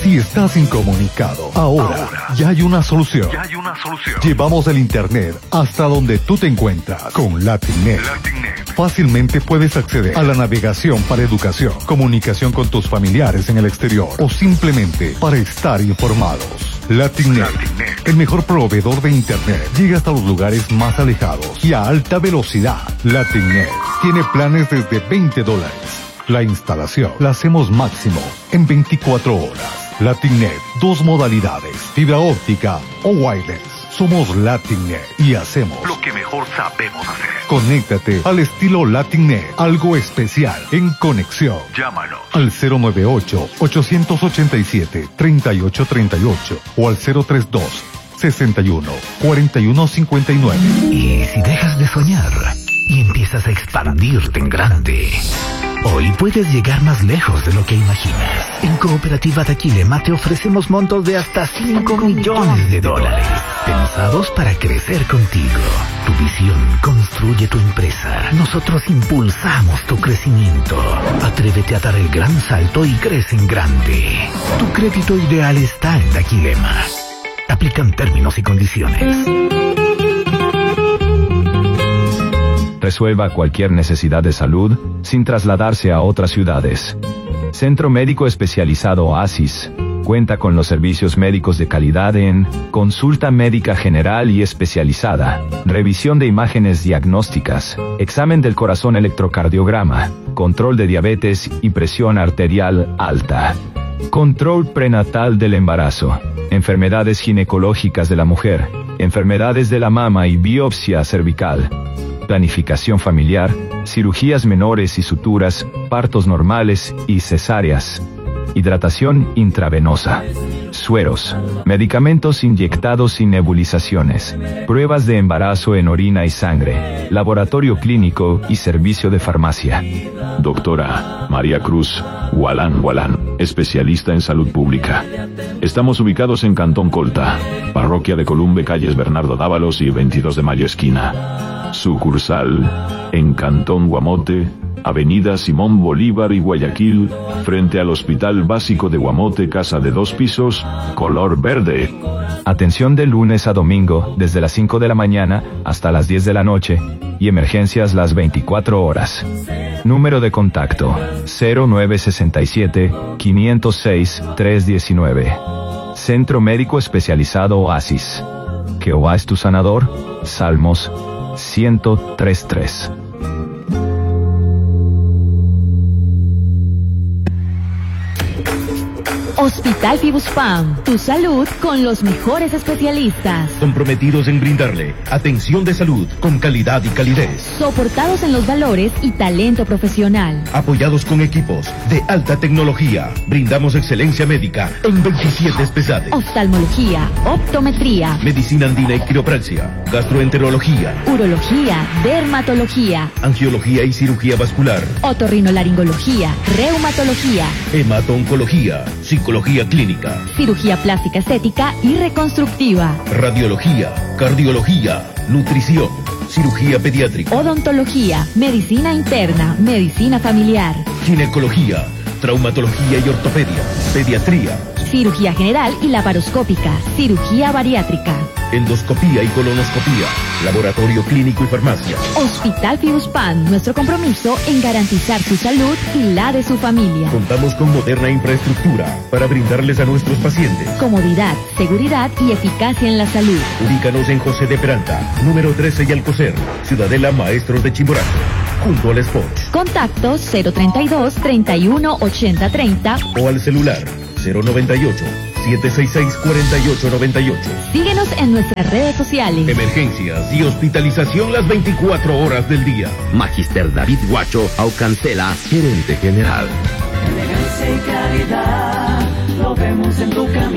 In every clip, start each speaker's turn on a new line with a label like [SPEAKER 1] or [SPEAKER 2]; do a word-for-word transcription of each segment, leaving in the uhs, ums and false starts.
[SPEAKER 1] y estás incomunicado. Ahora, Ahora ya hay una solución.
[SPEAKER 2] Ya hay una solución.
[SPEAKER 1] Llevamos el internet hasta donde tú te encuentras con Latinnet.
[SPEAKER 2] Latinnet.
[SPEAKER 1] Fácilmente puedes acceder a la navegación para educación, comunicación con tus familiares en el exterior o simplemente para estar informados. Latinnet, Latinnet, el mejor proveedor de internet, llega hasta los lugares más alejados y a alta velocidad. Latinnet tiene planes desde veinte dólares. La instalación la hacemos máximo en veinticuatro horas. Latinnet, dos modalidades, fibra óptica o wireless. Somos Latinnet y hacemos
[SPEAKER 2] lo que mejor sabemos hacer.
[SPEAKER 1] Conéctate al estilo Latinnet, algo especial en conexión.
[SPEAKER 2] Llámanos
[SPEAKER 1] al cero nueve ocho, ocho ocho siete, tres ocho tres ocho o al cero tres dos, seis uno, cuatro uno cinco nueve.
[SPEAKER 3] ¿Y si dejas de soñar y empiezas a expandirte en grande? Hoy puedes llegar más lejos de lo que imaginas. En Cooperativa Daquilema te ofrecemos montos de hasta cinco millones de dólares, pensados para crecer contigo. Tu visión construye tu empresa. Nosotros impulsamos tu crecimiento. Atrévete a dar el gran salto y crece en grande. Tu crédito ideal está en Daquilema. Aplican términos y condiciones.
[SPEAKER 4] Resuelva cualquier necesidad de salud sin trasladarse a otras ciudades. Centro Médico Especializado Oasis cuenta con los servicios médicos de calidad en consulta médica general y especializada, revisión de imágenes diagnósticas, examen del corazón electrocardiograma, control de diabetes y presión arterial alta, control prenatal del embarazo, enfermedades ginecológicas de la mujer, enfermedades de la mama y biopsia cervical, planificación familiar, cirugías menores y suturas, partos normales y cesáreas, hidratación intravenosa, sueros, medicamentos inyectados y nebulizaciones, pruebas de embarazo en orina y sangre, laboratorio clínico y servicio de farmacia.
[SPEAKER 5] Doctora María Cruz Gualán Gualán, especialista en salud pública. Estamos ubicados en Cantón Colta, Parroquia de Columbe, calles Bernardo Dávalos y veintidós de mayo esquina. Sucursal en Cantón Guamote, Avenida Simón Bolívar y Guayaquil, frente al Hospital Básico de Guamote, casa de dos pisos, color verde.
[SPEAKER 4] Atención de lunes a domingo, desde las cinco de la mañana hasta las diez de la noche, y emergencias las veinticuatro horas. Número de contacto, cero nueve seis siete, cinco cero seis, tres uno nueve. Centro Médico Especializado Oasis. Jehová es tu sanador. Salmos ciento tres tres.
[SPEAKER 6] Hospital Fibuspam, tu salud con los mejores especialistas.
[SPEAKER 7] Comprometidos en brindarle atención de salud con calidad y calidez.
[SPEAKER 6] Soportados en los valores y talento profesional.
[SPEAKER 7] Apoyados con equipos de alta tecnología. Brindamos excelencia médica en veintisiete especialidades.
[SPEAKER 6] Oftalmología, optometría,
[SPEAKER 7] medicina andina y quiropraxia, gastroenterología,
[SPEAKER 6] urología, dermatología,
[SPEAKER 7] angiología y cirugía vascular,
[SPEAKER 6] otorrinolaringología, reumatología,
[SPEAKER 7] hemato-oncología, psicología clínica,
[SPEAKER 6] cirugía plástica estética y reconstructiva,
[SPEAKER 7] radiología, cardiología, nutrición, cirugía pediátrica,
[SPEAKER 6] odontología, medicina interna, medicina familiar,
[SPEAKER 7] ginecología, traumatología y ortopedia, pediatría,
[SPEAKER 6] cirugía general y laparoscópica, cirugía bariátrica,
[SPEAKER 7] endoscopía y colonoscopía, laboratorio clínico y farmacia.
[SPEAKER 6] Hospital Fibuspam, nuestro compromiso en garantizar su salud y la de su familia.
[SPEAKER 7] Contamos con moderna infraestructura para brindarles a nuestros pacientes
[SPEAKER 6] comodidad, seguridad y eficacia en la salud.
[SPEAKER 7] Ubícanos en José de Peralta, número trece y Alcocer, Ciudadela Maestros de Chimborazo, junto al Spot.
[SPEAKER 6] Contactos cero treinta y dos, treinta y uno, ochenta, treinta
[SPEAKER 7] o al celular cero noventa y ocho, siete seis seis, cuatro ocho nueve ocho.
[SPEAKER 6] Síguenos en nuestras redes sociales.
[SPEAKER 7] Emergencias y hospitalización las veinticuatro horas del día.
[SPEAKER 8] Magister David Guacho Aucancela, gerente general.
[SPEAKER 9] Elegancia y calidad, lo vemos en tu caminar.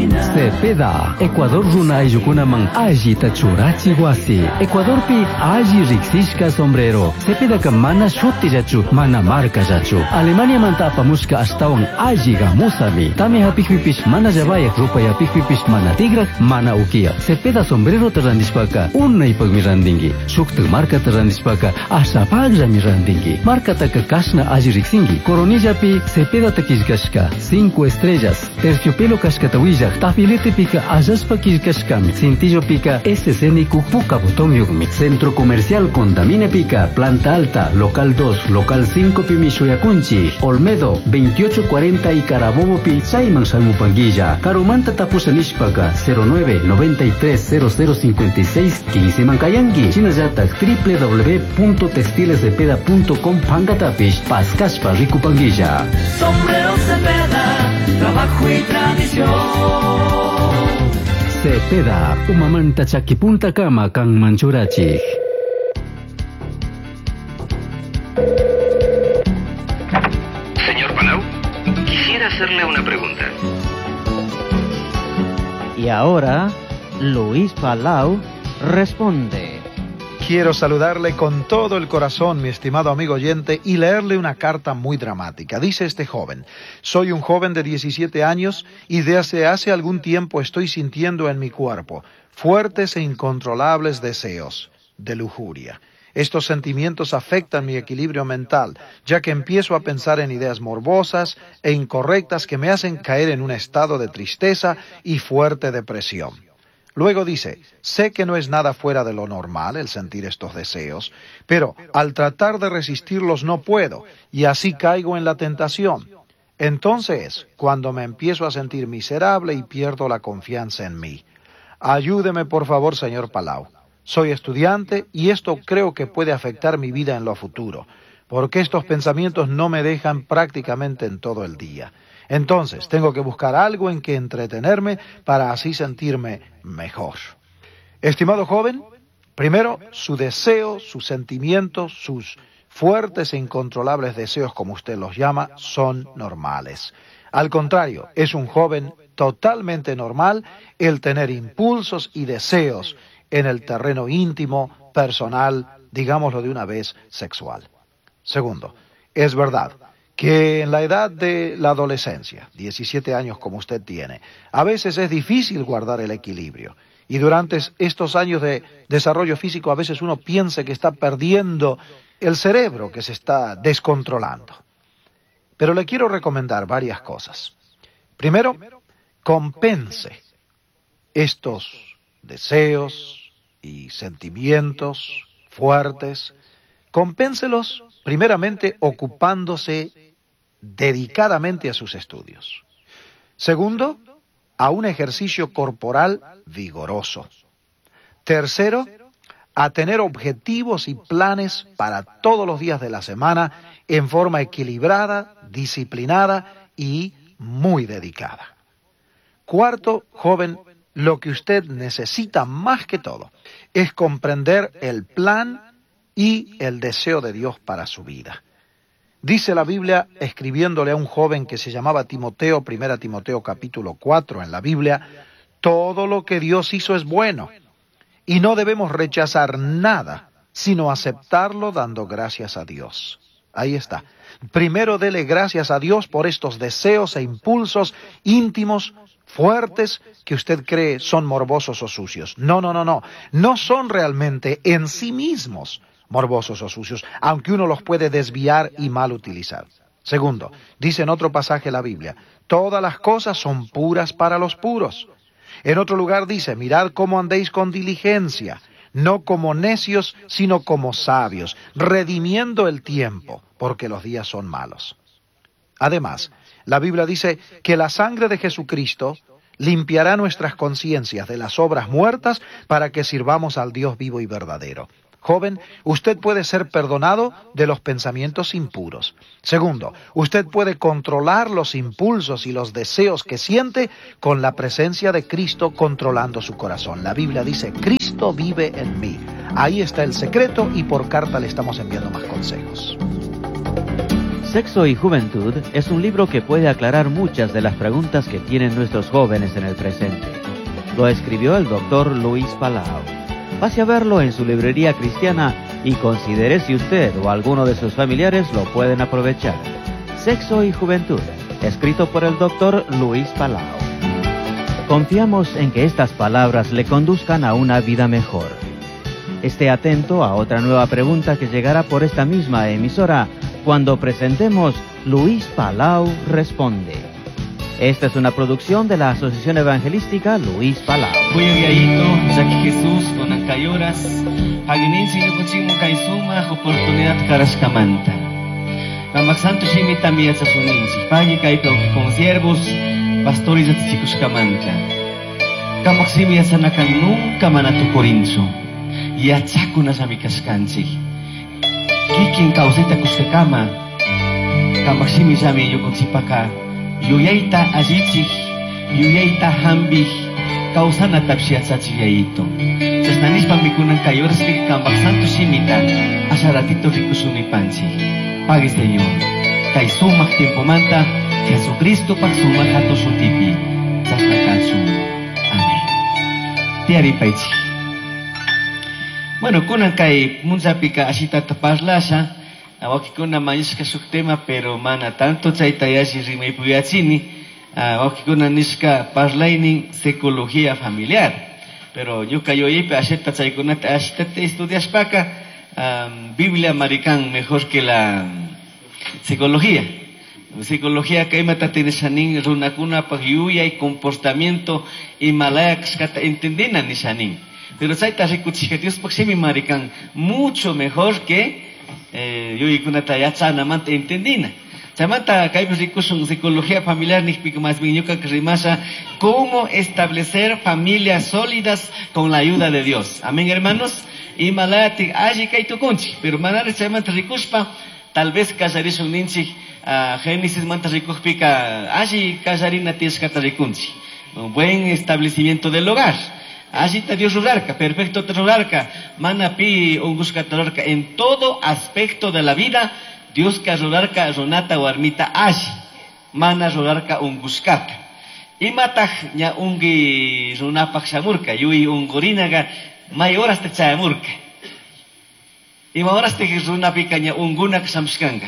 [SPEAKER 9] Cepeda, Ecuador runa ayukuna mang aji tachurachi wasi. Ecuador pi aji riksishka sombrero. Cepeda ka mana shuti jachu, mana marca jachu. Alemania manta pamushka astawan aji gamusami. Tami hapikpipish mana jabayak rupaya pikpipish mana tigrak mana ukia. Cepeda sombrero terrandishpaka unay pagmirandingi. Shuktu marca terrandishpaka asapagja mirandingi. Marca taka kashna aji riksingi. Coronilla pi Cepeda takishkashka. Cinco estrellas. Terciopelo kashkatawilla. Tafilete pica ayaspa kishkashkami. Cintillo pica S C N Puka botón yugmi. Centro Comercial Condamine pica. Planta alta. Local dos. Local cinco pi Mishoyakunchi. Olmedo veintiocho cuarenta y Carabobo pi Saiman Salmupanguilla. Carumanta tapusanishpaka cero nueve noventa y tres cero cero cincuenta y seis quince Mancayangi. Chinayatak w w w punto textiles cepeda punto com Pangatapish. Pascaspa Ricupanguilla.
[SPEAKER 10] Sombrero Cepeda, trabajo y tradición.
[SPEAKER 9] Cepeda, umamanta chakipunta kama kang manchurachi.
[SPEAKER 11] Señor Palau, quisiera hacerle una pregunta.
[SPEAKER 12] Y ahora, Luis Palau responde.
[SPEAKER 13] Quiero saludarle con todo el corazón, mi estimado amigo oyente, y leerle una carta muy dramática. Dice este joven: soy un joven de diecisiete años y desde hace algún tiempo estoy sintiendo en mi cuerpo fuertes e incontrolables deseos de lujuria. Estos sentimientos afectan mi equilibrio mental, ya que empiezo a pensar en ideas morbosas e incorrectas que me hacen caer en un estado de tristeza y fuerte depresión. Luego dice, sé que no es nada fuera de lo normal el sentir estos deseos, pero al tratar de resistirlos no puedo, y así caigo en la tentación. Entonces, cuando me empiezo a sentir miserable y pierdo la confianza en mí. Ayúdeme, por favor, señor Palau. Soy estudiante y esto creo que puede afectar mi vida en lo futuro, porque estos pensamientos no me dejan prácticamente en todo el día. Entonces, tengo que buscar algo en que entretenerme para así sentirme mejor. Estimado joven, primero, su deseo, sus sentimientos, sus fuertes e incontrolables deseos, como usted los llama, son normales. Al contrario, es un joven totalmente normal el tener impulsos y deseos en el terreno íntimo, personal, digámoslo de una vez, sexual. Segundo, es verdad que en la edad de la adolescencia, diecisiete años como usted tiene, a veces es difícil guardar el equilibrio. Y durante estos años de desarrollo físico a veces uno piensa que está perdiendo el cerebro, que se está descontrolando. Pero le quiero recomendar varias cosas. Primero, compense estos deseos y sentimientos fuertes, compénselos primeramente ocupándose dedicadamente a sus estudios. Segundo, a un ejercicio corporal vigoroso. Tercero, a tener objetivos y planes para todos los días de la semana en forma equilibrada, disciplinada y muy dedicada. Cuarto, joven, lo que usted necesita más que todo es comprender el plan y el deseo de Dios para su vida. Dice la Biblia, escribiéndole a un joven que se llamaba Timoteo, primera Timoteo capítulo cuatro en la Biblia, todo lo que Dios hizo es bueno, y no debemos rechazar nada, sino aceptarlo dando gracias a Dios. Ahí está. Primero dele gracias a Dios por estos deseos e impulsos íntimos, fuertes, que usted cree son morbosos o sucios. No, no, no, no. No son realmente en sí mismos morbosos o sucios, aunque uno los puede desviar y mal utilizar. Segundo, dice en otro pasaje de la Biblia, todas las cosas son puras para los puros. En otro lugar dice, mirad cómo andéis con diligencia, no como necios, sino como sabios, redimiendo el tiempo, porque los días son malos. Además, la Biblia dice que la sangre de Jesucristo limpiará nuestras conciencias de las obras muertas para que sirvamos al Dios vivo y verdadero. Joven, usted puede ser perdonado de los pensamientos impuros. Segundo, usted puede controlar los impulsos y los deseos que siente con la presencia de Cristo controlando su corazón. La Biblia dice, Cristo vive en mí. Ahí está el secreto y por carta le estamos enviando más consejos.
[SPEAKER 12] Sexo y Juventud es un libro que puede aclarar muchas de las preguntas que tienen nuestros jóvenes en el presente. Lo escribió el doctor Luis Palau. Pase a verlo en su librería cristiana y considere si usted o alguno de sus familiares lo pueden aprovechar. Sexo y Juventud, escrito por el doctor Luis Palau. Confiamos en que estas palabras le conduzcan a una vida mejor. Esté atento a otra nueva pregunta que llegará por esta misma emisora cuando presentemos Luis Palau Responde. Esta es una producción de la Asociación Evangelística Luis Palau.
[SPEAKER 14] Voy a Viallito, ya que Jesús con Ancayoras, Paguininsi y Nucuchimo Kaisuma, oportunidad Carascamanta. Camak Santo Shimi también se suninsi, Pagui Kaipo con siervos, pastores de Ticuscamanta. Camak Simi Asanakan nunca manatu Corinzo, y Atsakunas Amicascansi. Kikin Causeta Cuscacama, Camak Simi Sami Yukutsipaka. Yuyaita ajichik, yuyaita hambik, kausana tapsiatsachiyayito. Sasnanispa mikunan kayoras pik kambak santo simita, asaratito rikusuni panchi. Pagi Señor, kay sumak tiempo manta, Jesucristo pak sumak hato sutipi, sasnakansu. Amén. Tiari paichi. Bueno, kunan kay munzapika asita tapaslasa, Awaki kuna mayiska suktema pero mana tanto chaitayashi rimay puyachini. Awaki kuna niska parlaining psicología familiar. Pero yuka yoyipe acepta chaykunata acepta estudias paka um, Biblia americana mejor que la um, psicología. Psicología que mata tiene sanin runakuna pagyuya y comportamiento y malaya kata entendina ni sanin. Pero chaita rikuchika Dios paksimi americana mucho mejor que Eh, yo y con esta ya sana manta entendina. Chamanta caibos recursos psicología familiar ni pico más bien yo que rimasa cómo establecer familias sólidas con la ayuda de Dios. Amén, hermanos. Y malati allí que tu conchi, pero manare chamanta ricuspa tal vez casaris un ninchi a Génesis manta ricuspica allí casarina ties cataricunchi. Un buen establecimiento del hogar. Así está Dios rularca, perfecto rularca, mana pi unguska rularca, en todo aspecto de la vida, Dios que rularca runata o armita ashi, mana rularca unguskata. Y mataj ña ungi runapak samurka, yui ungurinaga, may horas te chayamurka. Y ma horas te runapika ña ungunak samskanga.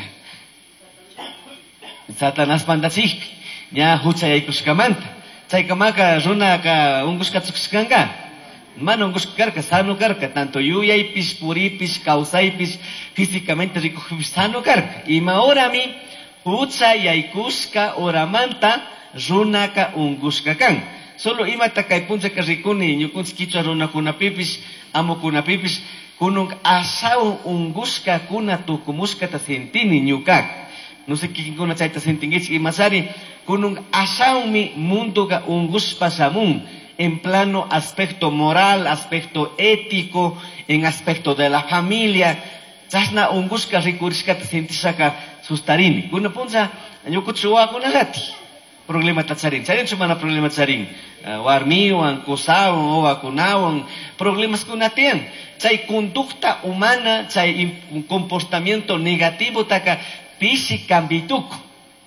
[SPEAKER 14] Satanás pandachik, ña huchayaykuskamanta. Chaykamaka runa ka unguskatsukskanka. Mano unguskarka, sano karka, tanto yuyaypis, puripis, causaypis, físicamente ricojipis, sano karka. Y ma ora mi, huchayaykuska oramanta, runa ka unguskakan. Solo imata kaypuncha ka rikuni, ñukunch kichwa runa kunapipis, amo kunapipis, kunung asau unguska kuna tukumuskata sentini ñukak. No sé quién kuna chayta sentingich y masari, kunung asaumi mundo ga unguspa samun, en plano aspecto moral, aspecto ético, en aspecto de la familia, chasna unguska rikuriskata sentisaka sustarini. Kuna punza, ñukuchuwa kuna lati. Problema tatsarin. Charin sumana problema tsarin. Warmiwan, kusawan, owakunawan, problemas kunatian. Chay conducta humana, chay comportamiento negativo taka pisi cambituko.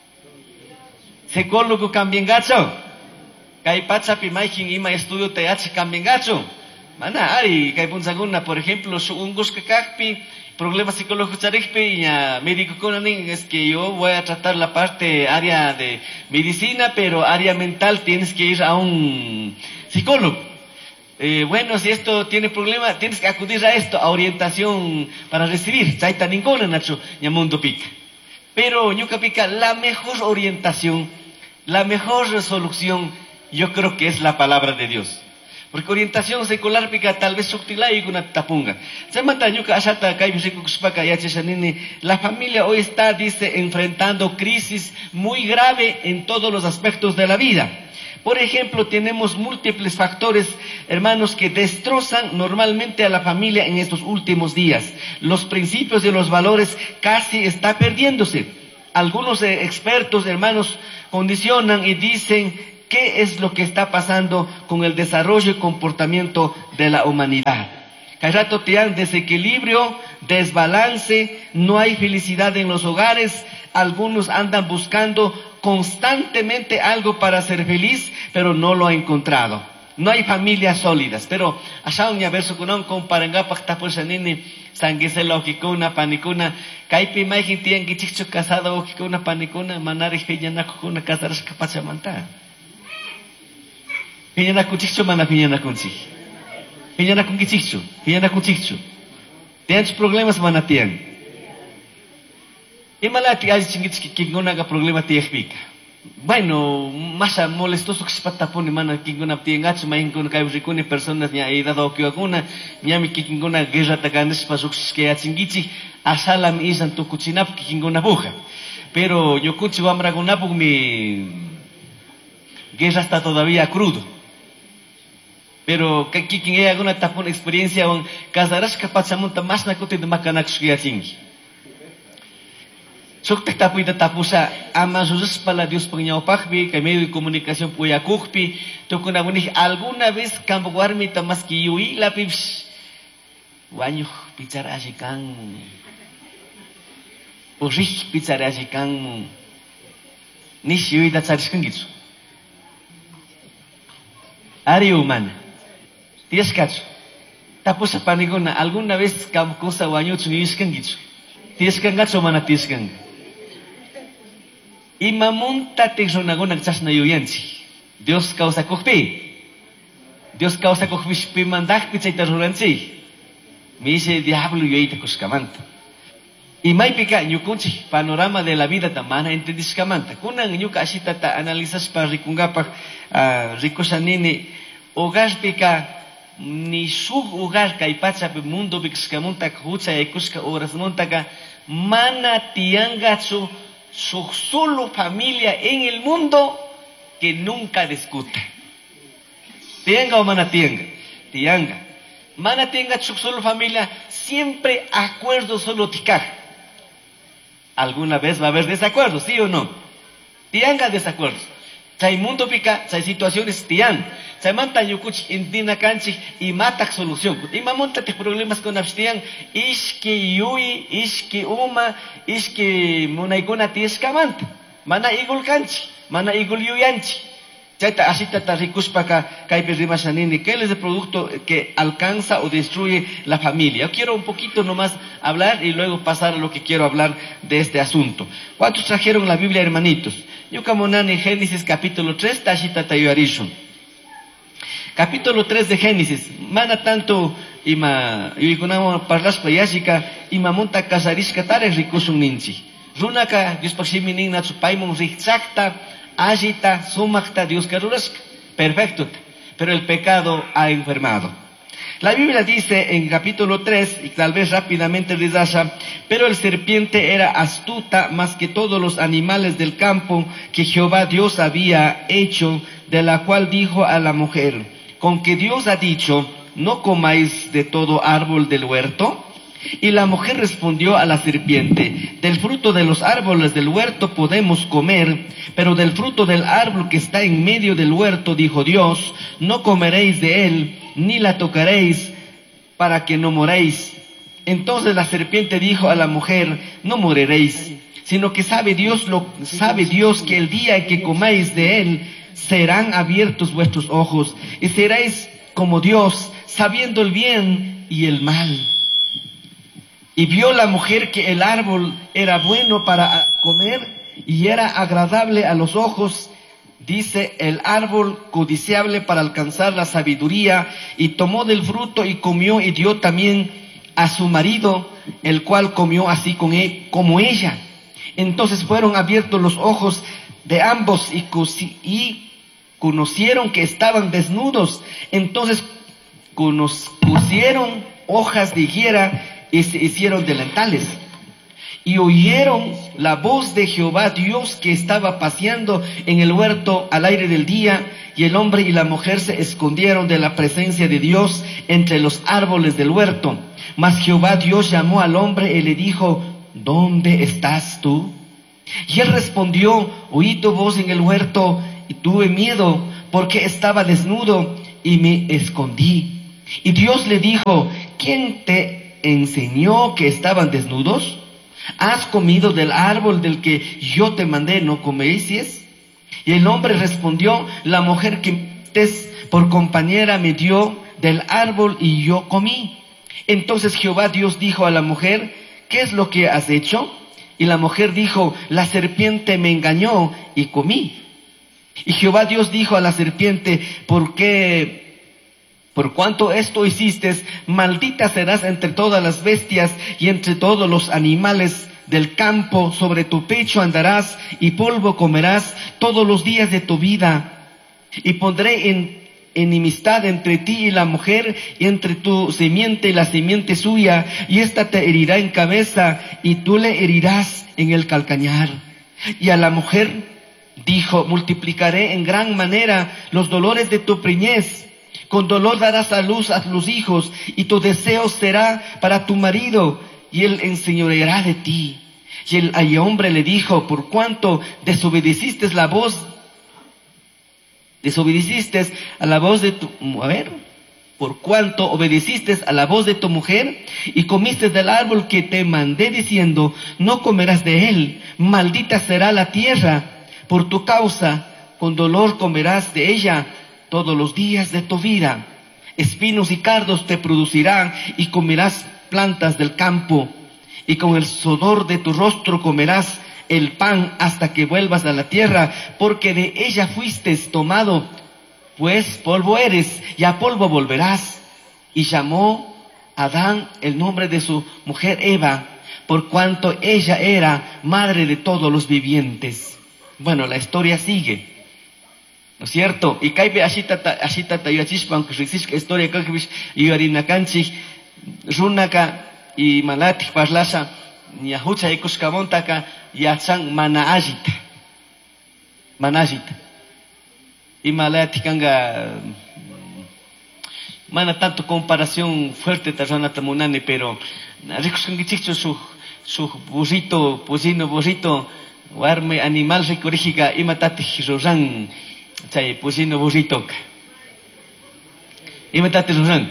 [SPEAKER 14] Psicólogo cambien gacho. Kay pachapi maikin ima estudio T H cambien gacho. Mana ari kay punzaguna, por ejemplo, su ungus kakakpi, problemas psicológicos charikpi, ya médico konanin, es que yo voy a tratar la parte área de medicina, pero área mental tienes que ir a un psicólogo. Eh, bueno, si esto tiene problema, tienes que acudir a esto, a orientación para recibir. Chaita ninguna nacho, yamundo pica. Pero ñuka pica, la mejor orientación, la mejor resolución, yo creo que es la palabra de Dios. Porque orientación secular pica tal vez suctilay y una tapunga. Samanta ñuka asata kaibisiku kuspaka yachesanini. La familia hoy está, dice, enfrentando crisis muy grave en todos los aspectos de la vida. Por ejemplo, tenemos múltiples factores, hermanos, que destrozan normalmente a la familia en estos últimos días. Los principios y los valores casi están perdiéndose. Algunos eh, expertos, hermanos, condicionan y dicen qué es lo que está pasando con el desarrollo y comportamiento de la humanidad. Cada rato te dan desequilibrio, desbalance, no hay felicidad en los hogares, algunos andan buscando constantemente algo para ser feliz, pero no lo ha encontrado. No hay familias sólidas, pero asha unya verso kunon comparanga paktapusanini sangisela okikuna panikuna kaipi maikin tiang gichichu casado okikuna panikuna manari piñana kukuna casaras kapachamanta. Piñana kuchichu mana piñana kunchi. Piñana kun gichichu, piñana kunchichu. Tianch problemas mana tiang. Imalati ay chingich kikuna ga problema tiekpika. Bueno, más molestoso que se patapone mana kinguna tiengacho main con kai rikuni personas nya ida do kiwakuna nya mi kinguna guerra takanes pasux que achingichi asalam isan to kuchinap kinguna buja. Pero yo kuchi wamra gunapuk mi guerra está todavía crudo. Pero que kikin ella alguna tapon experiencia on casarás kapachamunta más na kote de makanak sugiachingi. Sukta tapu ida tapusa ama sus pala Dios pengyao pakbi que medio de comunicación puya kukpi to kuna unih alguna vez kampo warmi tamas ki yui la pips wanyo bicara asikan urih bicara asikan nis yui da chariskan gitu ari humana tias kacho tapusa panigona alguna vez kampo kusa wanyo chuniskan gitu tias kan gacho mana tias kan y mamunta texonagonak chasna yuyanchi. Dios causa cochpi. Dios causa cochpi mandak pichaita ruranchi. Me dice diablo yuita cuscamanta. Y maipika ñukunchi panorama de la vida tamana entendiscamanta. Kunan ñuka asita ta analizas para rikungapa rikosanini hogar pika ni su hogar kaipacha pe mundo bixcamunta hucha ekuska horas montaka mana tiangatsu su solo familia en el mundo que nunca discuta. Tianga o mana tianga, tianga. Mana tianga su solo familia siempre acuerdo solo ticar. Alguna vez va a haber desacuerdos, ¿sí o no? Tianga desacuerdos. Chay mundo pica, chay situaciones tiang. Chay manta yukuch indina canchi y mata solución. Y mamonta te problemas con abstian. Iski yui, iski uma, iski munaiguna tiescamanta. Mana igul canchi, mana igul yuyanchi. Chayta asita ta rikuspaka kaipe rimasanini. ¿Qué es el producto que alcanza o destruye la familia? Yo quiero un poquito nomás hablar y luego pasar a lo que quiero hablar de este asunto. ¿Cuántos trajeron la Biblia, hermanitos? Yukamonani, Génesis capítulo tres, tashita tayuarishun. Capítulo tres de Génesis. Mana tanto ima yuikunamo parlas payashika ima monta kasarishka tare rikusun ninchi. Runaka Dios paksimi natsu paimon richakta agita sumakta Dios karuraska. Perfecto. Pero el pecado ha enfermado. La Biblia dice en capítulo tres, y tal vez rápidamente desasha, pero el serpiente era astuta más que todos los animales del campo que Jehová Dios había hecho, de la cual dijo a la mujer, con que Dios ha dicho, no comáis de todo árbol del huerto. Y la mujer respondió a la serpiente, del fruto de los árboles del huerto podemos comer, pero del fruto del árbol que está en medio del huerto, dijo Dios, no comeréis de él, ni la tocaréis, para que no moréis. Entonces la serpiente dijo a la mujer, no moriréis, sino que sabe Dios, lo, sabe Dios que el día en que comáis de él, serán abiertos vuestros ojos, y seréis como Dios, sabiendo el bien y el mal. Y vio la mujer que el árbol era bueno para comer y era agradable a los ojos, dice el árbol codiciable para alcanzar la sabiduría, y tomó del fruto y comió y dio también a su marido, el cual comió así con él, como ella. Entonces fueron abiertos los ojos de ambos y, y conocieron que estaban desnudos. Entonces pusieron hojas de higuera y se hicieron delantales. Y oyeron la voz de Jehová Dios que estaba paseando en el huerto al aire del día, y el hombre y la mujer se escondieron de la presencia de Dios entre los árboles del huerto. Mas Jehová Dios llamó al hombre y le dijo, ¿dónde estás tú? Y él respondió, oí tu voz en el huerto y tuve miedo porque estaba desnudo y me escondí. Y Dios le dijo, ¿quién te enseñó que estaban desnudos? ¿Has comido del árbol del que yo te mandé no coméis? Y el hombre respondió, la mujer que por compañera me dio del árbol y yo comí. Entonces Jehová Dios dijo a la mujer, ¿qué es lo que has hecho? Y la mujer dijo, la serpiente me engañó y comí. Y Jehová Dios dijo a la serpiente, ¿por qué? Por cuanto esto hiciste, maldita serás entre todas las bestias y entre todos los animales del campo. Sobre tu pecho andarás y polvo comerás todos los días de tu vida. Y pondré en enemistad entre ti y la mujer, y entre tu simiente y la simiente suya, y ésta te herirá en cabeza, y tú le herirás en el calcañar. Y a la mujer dijo, multiplicaré en gran manera los dolores de tu preñez, con dolor darás a luz a los hijos, y tu deseo será para tu marido, y él enseñoreará de ti. Y el, el hombre le dijo, por cuanto desobedeciste la voz Desobedeciste a la voz de tu... A ver... Por cuanto obedeciste a la voz de tu mujer y comiste del árbol que te mandé diciendo, no comerás de él, maldita será la tierra por tu causa, con dolor comerás de ella todos los días de tu vida. Espinos y cardos te producirán y comerás plantas del campo, y con el sudor de tu rostro comerás el pan hasta que vuelvas a la tierra, porque de ella fuiste tomado, pues polvo eres, y a polvo volverás. Y llamó Adán el nombre de su mujer Eva, por cuanto ella era madre de todos los vivientes. Bueno, la historia sigue, ¿no es cierto? Y caibe ashitata ashitata yachishpan kushisik historia kakbish yuarinakanchik runaka y malatik parlasha Yahucha y Cuscamontaka yachan mana agita. Mana agita. Y malatikanga mana tanto comparación fuerte tarjana tamunani, pero ricoscangichicho su su burrito, pusino burrito, warme animal ricorigiga y matati roran, chay pusino burrito. Y matati roran.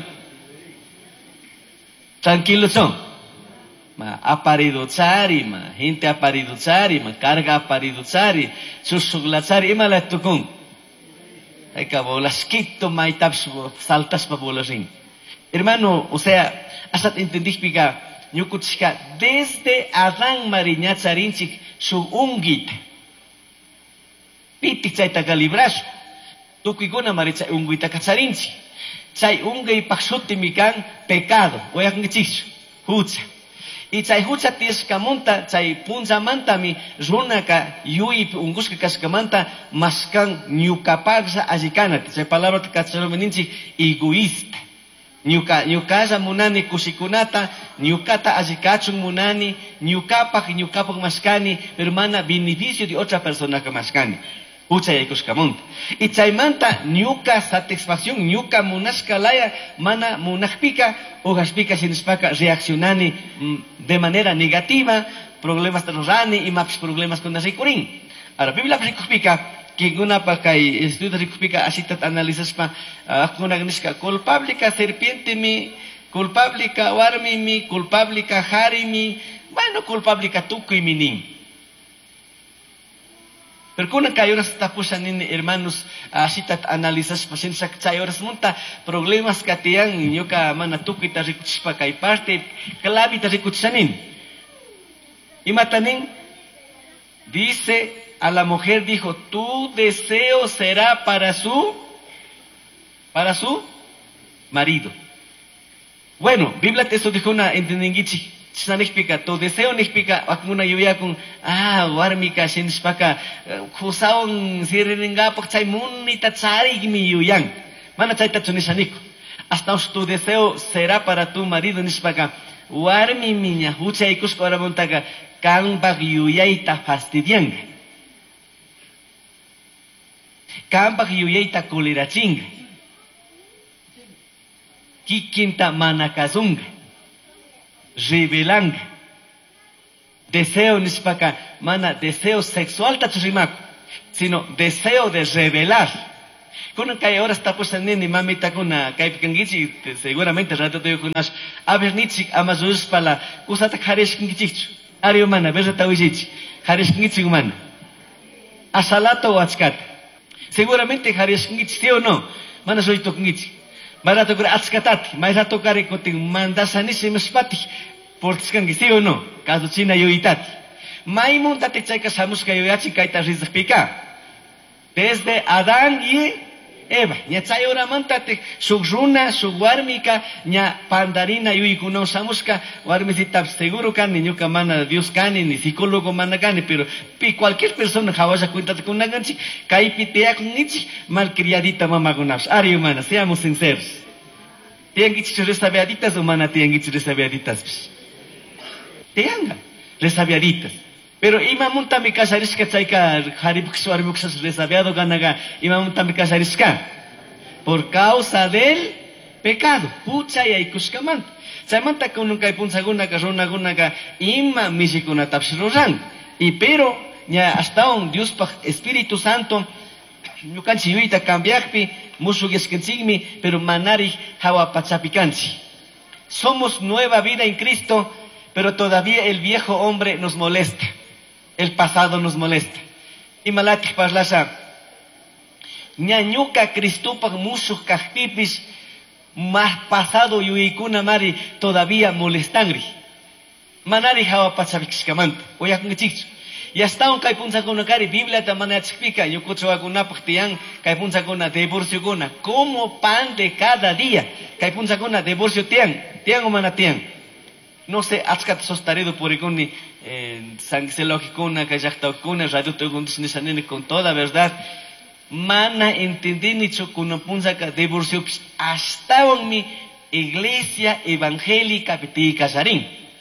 [SPEAKER 14] Tranquilo son. Ma aparidutsari, ma gente aparidutsari, ma carga aparidutsari, susuglatsari, ima la tukung. Ay cabo, las quito maitaps saltas pa bolasin. Hermano, o sea, asat entendí pica, ñukutzika, desde Adán mariñatzarinchik su ungit. Pitik chaita calibrash, tukiguna maricha unguita katzarinchi. Chay ungay paksuti mikan pecado, oyak ngichich, hucha. Y chay hucha tiescamonta, chay punzamanta mi runaka yui unguska cascamanta mascan ñukapagsa ajikanat. Chay palabra kachalomeninchi egoísta. Ñuka ñukaza munani kusikunata, ñukata ajikachun munani, ñukapag ñukapag mascani, hermana beneficio de otra persona que mascani. Hucha yakuscamonta. Y chay manta ñuka satisfacción, ñuka munascalaya, mana munakpika, ogaspika sinispaka reaccionani de manera negativa, problemas de rosani y más problemas con nasikurin. Ahora, Biblia rikuspika, que una pa kay estudio rikuspika, así tat analizas pa, akuna gniska, culpable ka serpiente mi, culpable ka warmi mi, culpable ka hari mi, bueno, culpable ka tukuy mi nin. Pero kuna kay oras tapusan nin hermanos, así tat analizas pa sinsa kay oras munta problemas katiang inyo ka manatukoy ta rikuspika kay parte, kalabi ta rikutsanin. Imatanin, dice a la mujer, dijo, tu deseo será para su, para su marido. Bueno, Biblia te eso dijo una entenengichi, sanexpica, tu deseo nexpica, akuna yuya con, ah, warmika, shinspaka, kusaon sirenga, pokchay munita tsari mi yuyang, mana chay tachunishaniko. Hasta tu deseo será para tu marido nexpaka, warmi miña, hucha y cusco aramontaga, kan bag yuyaita fastidianga. Kampak yuyaita kolerachinga. Kikinta manakazunga. Revelanga. Deseo nispaka, mana deseo sexual tachurimako, sino deseo de revelar. Kuna kay ahora está pues en ni mamita kuna kay pikangichi seguramente rato te kunas abernitsi amazus pala usata kharesh kingichi. Ario mana, verta wichichi. Harishkingitsi humana. Asalato o achkata. Seguramente harishkingitsi, ¿sí o no? Mana soy tokingitsi. Barato kura achkatati. Mairato kare koting mandasanisi mespati. Portiskangi, ¿sí o no? Caso china yoitati. Maimun tate chaika samuska yoyachi kaita rizpika. Desde Adán y Eva. Nya chayora mantate sugruna, suguarmica, nya pandarina yuikuno samuska, warmisita seguro kan ni ñuka mana Dios kani ni psicólogo mana kani, pero pi cualquier persona jawasa cuenta con naganchi, kai pitea con nichi, malcriadita mamagunaps. Ari humana, seamos sinceros. Tienen que resabiaditas humana, tienen que resabiaditas. Tianga, resabiaditas. Pero ima munta mi casariska chaika haribuksu haribuksas resabiado ganaga ima munta mi casariska por causa del pecado pucha y ikuskaman samanta kunun kai punsaguna ka rona guna ka ima misikuna tapsroran y pero ya hasta un Dios pa Espíritu Santo yukan chiyuita cambiarpi musugeskensigmi pero manari hawa pachapikanchi somos nueva vida en Cristo pero todavía el viejo hombre nos molesta. El pasado nos molesta. Y malati parlasa. Ñañuka Cristupa musu kajpipis más pasado yuikuna mari todavía molestangri. Manari hawa pachavixkamanta. Oya kungichikchu. Y hasta un kaipunza kuna kari Biblia tamana explica. Yo kuchwa kuna paktian kaipunza kuna divorcio kuna. Como pan de cada día. Kaipunza kuna divorcio tian. Tian o mana tian. No sé, atskat sostarido por ikuni sangselogikuna, kayaktaukuna, radio tegundisnisanene con toda verdad. Mana entendí ni chokuna punzaka divorcio hasta en mi iglesia evangélica piti casarín.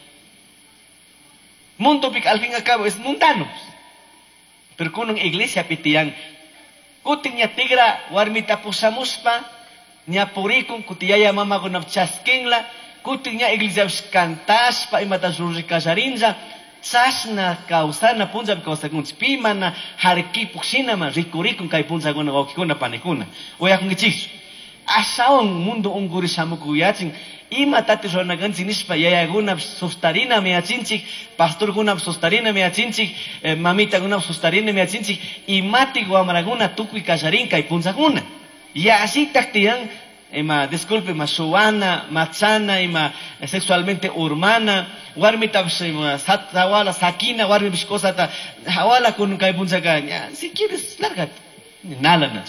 [SPEAKER 14] Mundo pic al fin y al cabo es mundano. Pero con una iglesia pitian, kutin ya tigra warmita pusamuspa, nya purikun kutiyaya mama kunap chaskenla. Kutingnya iglesia kantas pa imata surri kasarinza sasna kausana punza kausa kunz pimana harki puksina ma rikurikun kai punza guna gokikuna panikuna oya kungichis asaon mundo unguri samuku yachin ima tati rona ganzinis pa yaya guna sustarina me achinchik pastor guna sustarina me achinchik eh, mamita guna sustarina me achinchik imati guamaraguna tukui kasarin kai punza guna ya así taktian ima disculpe ma suana machana ima sexualmente urmana warmita ima satawala sakina warmi biskosata hawala kun kai punzaga si quieres lárgate nada nada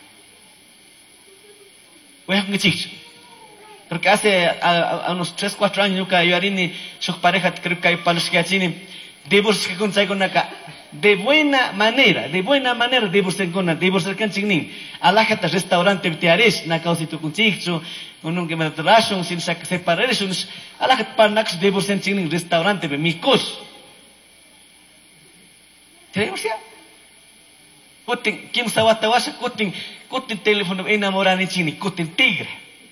[SPEAKER 14] voy a conchich porque hace a, a unos tres cuatro años nunca yo harini su pareja creo que hay palos que achini divorcio con sai con acá de buena manera, de buena manera divorciar con divorciar con chingning. Alajata restaurante tiares na causito con chicho, unun que me trashon sin separar esos alajat parnax divorciar chingning restaurante be mikos. ¿Creemos ya? Kutin kim sawata wasa kutin kutin teléfono enamorani chini kutin tigre.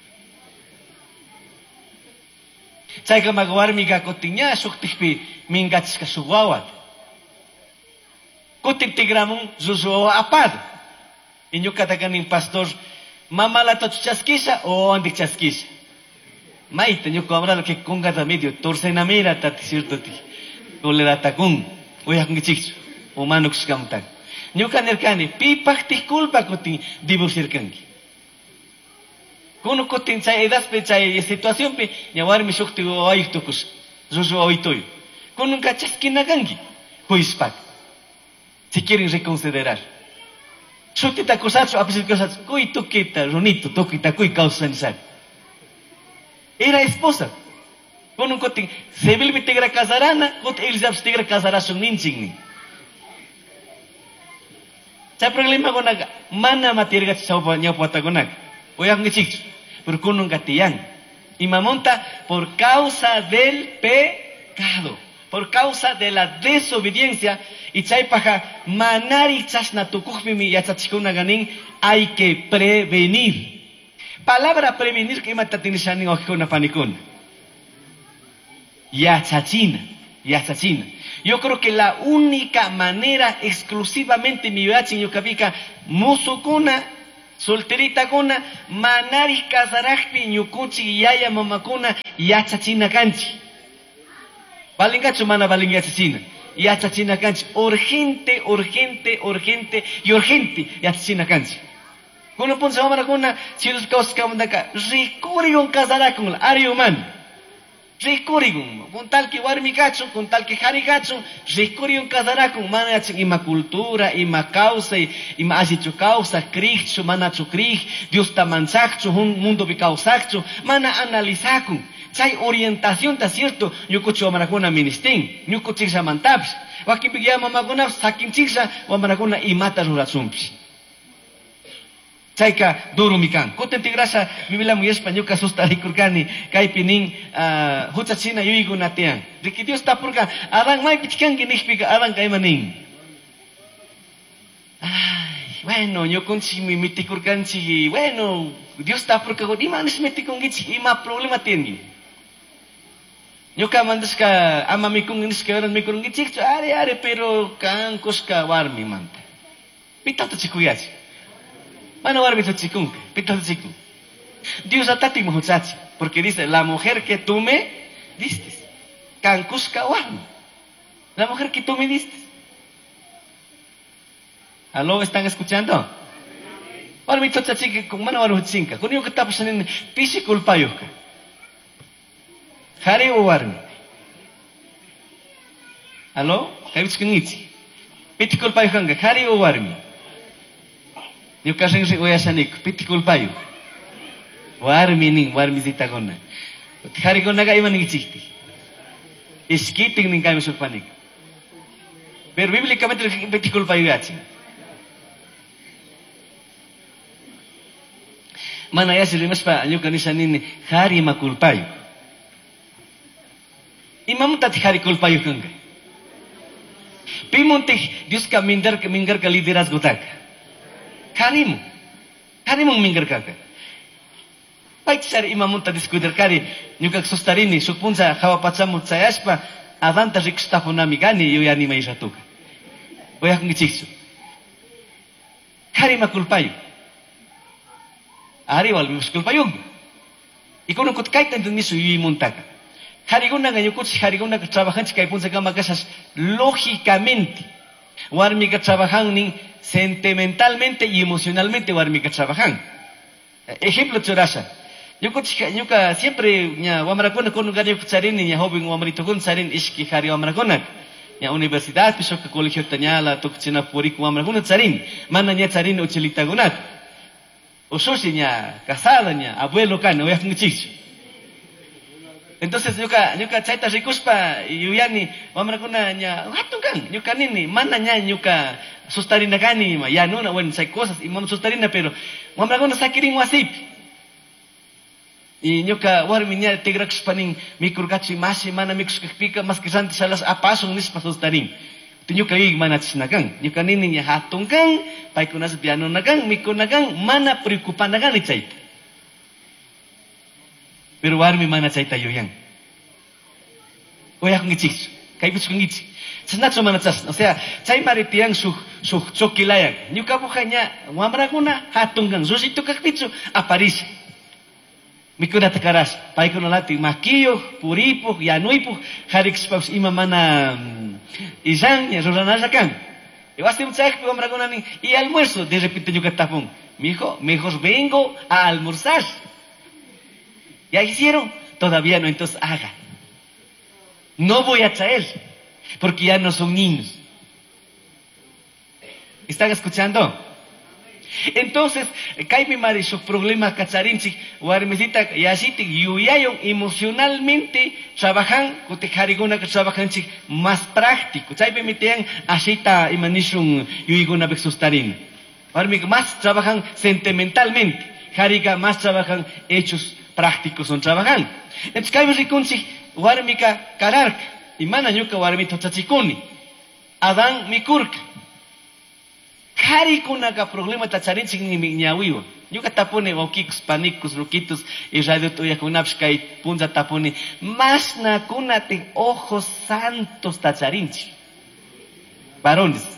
[SPEAKER 14] Sai ka magwar miga kutinnya suktipi mingats ka suwawat. Kutin tigramun zuzo apado. Y yo katakan yung pastor, mamalato chaskisa o andik chaskisa. Maite, yo cobra que conga da medio, torce na mira tati cierto ti. Kolera takung, oya kung chikso, umano kuskamtag. Yo kanerkani, pipak ti kulpa kutin divorciar kangi. Kuno kutin sa edas pe sa situación pe, nyawar mi sukti o ay tukus, zuzo o itoy. Kuno ka chaskina kangi, huispak. Si quieren reconsiderar. Sutita cosatsu, a pesar de cosas, kui tukita, ronito, tukita, kui causa necesaria. Era esposa. Con un cotín, se vil vitegra casarana, con Elizabeth tigra casará su ninching. Sa problema con aga, mana matirga sa nyapota con aga. Oya con chicos, pero con un gatián. Y mamonta por causa del pecado. Por causa de la desobediencia y chaypaja manari chasna tukujmi yachachikuna ganin hay que prevenir. Palabra prevenir que matatinishani ojikuna panikuna. Yachachina, yachachina. Yo creo que la única manera exclusivamente mi yachin yukabika musukuna solterita kuna manari kasarajpi ñukunchi yaya mamakuna yachachina kanchi. Balingachu mana balingachichina. Yachachina canchi. Urgente, urgente, urgente y urgente. Yachachina canchi. Kuno pun sama mana si los causas que vamos acá. Ricurigon casaracun, ariuman. Ricurigon. Con tal que warmi cacho, con tal que jari cacho. Ricurigon casaracun. Mana ima cultura, ima causa, ima asichu causa, cricho, mana chu crich. Dios ta manchacho, un mundo bi causacho. Mana analizacun. Chay orientación ta cierto. Yuko chu amaracuna ministin. Yuko chiksa mantaps. Waki pigya mamaguna sakin chiksa. Wamaracuna imata rurachumps. Chaika duro mikan. Koten tigrasa bibila muy español ka sustari kurkani kai pinin uh, huchachina yuigu natian. Riki Dios tapurka arang mai pichkan ginih pika arang kai maning. Ay, bueno, yo con si mi mitikurkan si bueno, Dios tapurka ko di manis mitikung gichi ima problema tieni. Yo ka mandas ka ama mikung inis ka ran mikung gichi are are pero kan koska warmi manta. Pita to chikuyachi. Bueno, ahora me chicún, pito chicún. Dios atati muchachi, porque dice, la mujer que tú me diste, cancusca warmi. La mujer que tú me diste. ¿Aló? ¿Están escuchando? Ahora me toca chica, con mano ahora chinka. Con yo que está pasando en pisi culpayuca. Jari o warmi. ¿Aló? ¿Qué es que nichi? Piti culpayuca, jari o warmi. Yo casi no sé voy a salir, piti culpayo. Warmi ning, warmi zita gona. Hari gona ka iman ning chikti. Iskiting ning kami sulpanik. Pero bíblicamente piti culpayo gachi. Mana ya si rimas pa anyo kanisa nin hari ma culpayo. Imam tati hari culpayo kanga. Pimonte Dios ka minder ka mingar ka liderazgo taka. Karimu, karimu minggar kaka. Baik sari imamun tadi skuder kari, nyuka sustarini, supunza hawa pacamu sayaspa, avanta rikstafu namigani yuyani maisatuka. Oyak ngichiksu. Kari makulpayu. Ari wal miskulpayug. Ikono kut kaitan dun misu yui muntaka. Kari guna ngayukut si kari guna trabajan chikay punza kama kasas lógicamente. Warmi ka trabajan ning sentimentalmente y emocionalmente warmi ka trabajan. Ejemplo chorasa. Yo ka siempre nya wamrakona kono gani kucharin nya hobing wamrito kun sarin iski hari wamrakona. Nya universidad piso ka colegio tanyala to china purik wamrakona charin. Mana nya charin uchilita gunat. Ususi nya casada nya abuelo kan oyak ngichis. Entonces nyuka nyuka chaita rikuspa yuyani wamrakuna nya hatungan nyuka nini mana nya nyuka sustarina kani ma ya no na bueno hay cosas y mono sustarina pero wamrakuna sakirin wasip y nyuka warmi nya tigrax paning mikurgachi masi mana mikus kpika mas kisanti salas apasong nis pasustarin nyuka ig mana tsinakan nyuka nini nya hatungan paikunas piano nakan mikunakan mana preocupan nakan chaita. Pero warmi mana chaita yoyan. Oyak ngichis, kaibus ngich. Senacho mana chas, o sea, chay maritiang su su chokilayan. Nyuka buhanya wamrakuna hatungan susito kakpichu aparis. Mikuna takaras, paikuno lati makiyo, puripo, yanuipo, harix paus ima mana izang ya rosanasakan. Y vas a mchak wamrakuna ni y almuerzo, de repente nyuka tapong. Mijo, mejor vengo a almorzar. ¿Ya hicieron? Todavía no, entonces haga. No voy a traer, porque ya no son niños. ¿Están escuchando? Entonces, Kaimi Mari, su problema cacharinchi, Warmesita, Yasiti, Yuyayon, emocionalmente trabajan, Cotejariguna que trabajan más práctico. Chaipe mitean, Ashita, Imanishun, Yuyiguna Bexustarin. Warmig más trabajan sentimentalmente, Jariga más trabajan hechos prácticos son trabajan. Entonces, Kaimi Rikunchi, Warmika Karark, y Mananyuka Warmito Chachikuni, Adán Mikurka. Kari kunaka problema tacharinchik ni ñawiwa. Ñuka tapone okikus, panicus, ruquitus, y radio tuya kunapshkay punza tapone. Más na kunate ojos santos tacharinchik. Varones.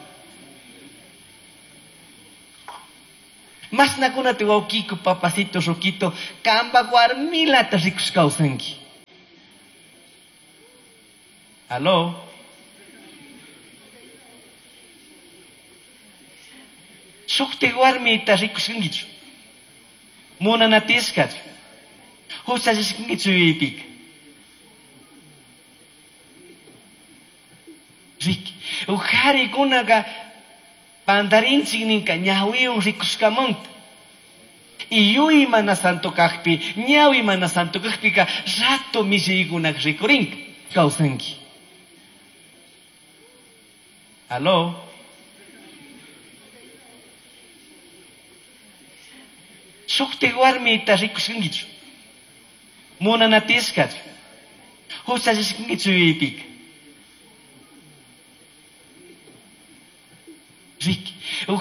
[SPEAKER 14] Más na kunate okiku, papacito, ruquito, kamba guarmila tarikus kausanki. Aló. Sukte warmita rikuskingichu. Munanatiskat. Hustaskingichu ipik. Rik. Ukari kunaga pandarinchik ninka ñawiun rikuskamanta. Iyui mana santo kakpi, ñawi mana santo kakpika rato mishikunak rikurinka. Kausanki. Aló. Sukte warmita rikuskingichu. Munanatiskat. Hustaskingichu ipik. Rik.